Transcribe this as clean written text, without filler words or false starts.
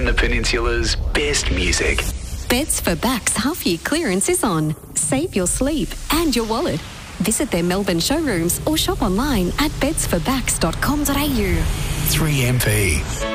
the Peninsula's best music. Beds for Backs half-year clearance is on. Save your sleep and your wallet. Visit their Melbourne showrooms or shop online at bedsforbacks.com.au. 3MP.